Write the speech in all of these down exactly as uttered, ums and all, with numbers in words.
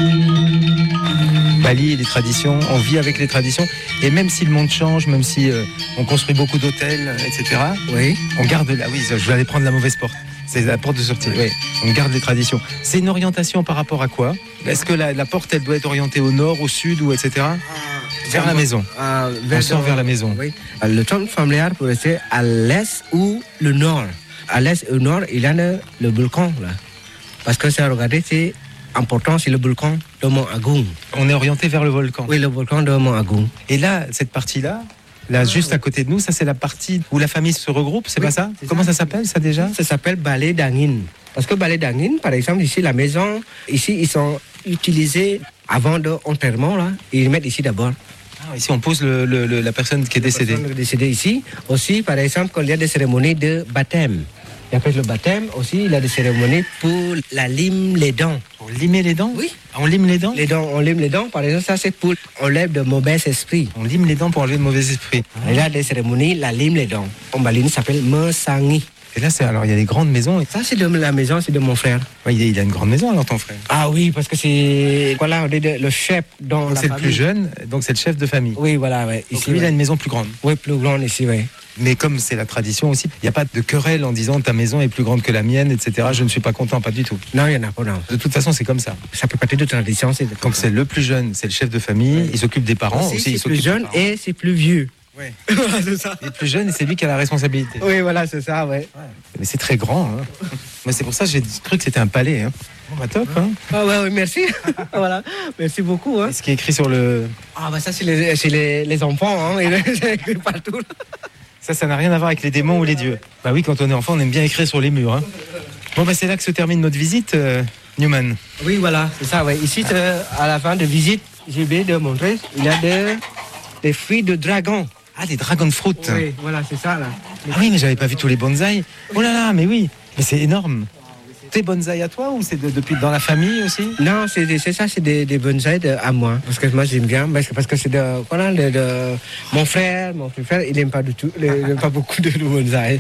Bali et les traditions, on vit avec les traditions. Et même si le monde change, même si euh, on construit beaucoup d'hôtels, et cetera, Oui. on garde la... Oui, je vais aller prendre la mauvaise porte. C'est la porte de sortie. Oui. On garde les traditions. C'est une orientation par rapport à quoi? Est-ce que la, la porte, elle doit être orientée au nord, au sud, ou et cetera? Vers la maison. Ah, On sort vers la maison. Oui. Le temple familial peut rester à l'est ou le nord. À l'est et au nord, il y a le, le volcan là. Parce que ça, regardez, c'est important, c'est le volcan de Mont Agung. On est orienté vers le volcan. Oui, le volcan de Mont Agung. Et là, cette partie-là, là, juste à côté de nous, ça c'est la partie où la famille se regroupe, c'est Oui, pas ça? c'est Comment ça. ça s'appelle ça déjà? Ça s'appelle balai d'Angin. Parce que balai d'Angin, par exemple, ici, la maison, ici, ils sont utilisés avant d'enterrement, là. Ils mettent ici d'abord. Ah, ici on pose le, le, le- la personne qui est décédée. La personne décédée ici. Aussi, par exemple, quand il y a des cérémonies de baptême. Et après le baptême, aussi, il y a des cérémonies pour la lime les dents. Pour limer les dents? Oui. Ah, on lime les dents? Les dents, on lime les dents, par exemple, ça c'est pour enlève de mauvais esprits. On lime les dents pour enlever le mauvais esprit. Il y a des cérémonies, la lime les dents. En Bali, ça s'appelle Mesangi. Et là, c'est alors il y a des grandes maisons. Et... Ça, c'est de la maison, c'est de mon frère. Ouais, il, a, il a une grande maison alors ton frère. Ah oui, parce que c'est. Voilà, on est de- le chef dans Donc la c'est le famille. plus jeune, donc c'est le chef de famille. Oui, voilà, ouais. Donc Ici, lui, il a ouais. une maison plus grande. Oui, plus grande ici, oui. Mais comme c'est la tradition aussi, il n'y a pas de querelle en disant ta maison est plus grande que la mienne, et cetera. Je ne suis pas content, pas du tout. Non, il n'y en a pas, non. De toute façon, c'est comme ça. Ça peut partir de tradition. C'est Comme c'est le plus jeune, c'est le chef de famille, il s'occupe des parents aussi. aussi, il c'est plus s'occupe jeune des parents. et c'est plus vieux. Ouais. Voilà, c'est ça. Il est plus jeune et c'est lui qui a la responsabilité. Oui, voilà, c'est ça, ouais. Mais c'est très grand. Hein. Moi, c'est pour ça que j'ai cru que c'était un palais. Hein. Bon, bah, top. Hein. Ah ouais, oui, merci. Voilà, merci beaucoup. Hein. Et ce qui est écrit sur le... Ah bah ça, c'est les, c'est les, les enfants, hein. C'est écrit partout. Ça, ça n'a rien à voir avec les démons ou les dieux. Bah oui, quand on est enfant, on aime bien écrire sur les murs. Hein. Bon, bah c'est là que se termine notre visite, euh, Newman. Oui, voilà, c'est ça, ouais. Ici, c'est, à la fin de visite, j'ai oublié de montrer, il y a des, des fruits de dragon. Ah, des dragon fruit. Oui, voilà, c'est ça, là. Ah oui, mais j'avais pas vu tous les bonsaïs. Oh là là, mais oui. Mais c'est énorme. T'es bonsaï à toi ou c'est de- depuis dans la famille aussi? Non, c'est, des- c'est ça, c'est des, des bonsaïs de- à moi. Parce que moi, j'aime bien. Parce que, parce que c'est de, voilà, de, de- mon frère, mon petit frère, il n'aime pas du tout, il n'aime pas beaucoup de bonsaïs.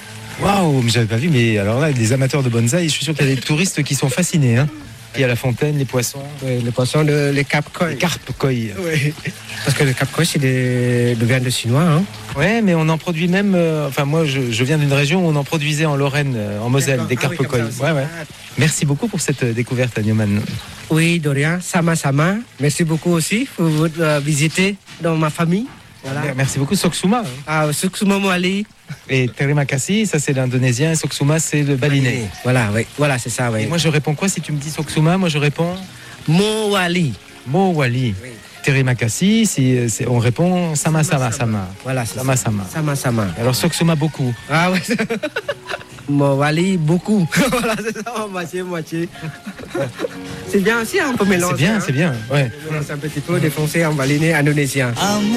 Waouh, mais j'avais pas vu. Mais alors là, les amateurs de bonsaï, je suis sûr qu'il y a des touristes qui sont fascinés. Hein. Il y a la fontaine, les poissons, Oui, les poissons, de, les capcoy. les carpes koi. Oui. Parce que le capcoy, c'est des, de viande de chinois, hein. Ouais, mais on en produit même. euh, enfin, moi, je, je viens d'une région où on en produisait en Lorraine, euh, en Moselle, D'accord. des Ah carpes oui, comme koi. ça aussi. Ouais, ouais. Merci beaucoup pour cette euh, découverte, Newman. Oui, Dorian, Sama Sama. Merci beaucoup aussi pour votre euh, visiter dans ma famille. Voilà. Merci beaucoup, Soksuma. hein. Ah, Suksuma Moali. Et Terima kasih, ça c'est l'indonésien, et Soksuma c'est le balinais. Voilà, oui. Voilà, c'est ça, oui. Et moi je réponds quoi si tu me dis Soksuma? Moi je réponds Mowali. Mowali. Oui. Terima kasih, si, si on répond Sama Sama Sama. Voilà, c'est Sama ça. Sama. Sama Sama. Alors Soksuma beaucoup. Ah, ouais. Mowali, beaucoup. Voilà, c'est ça, moitié, moitié. C'est bien aussi, un peu C'est mélanger. bien, hein. c'est bien. Ouais. C'est un petit peu des français en balinais indonésien.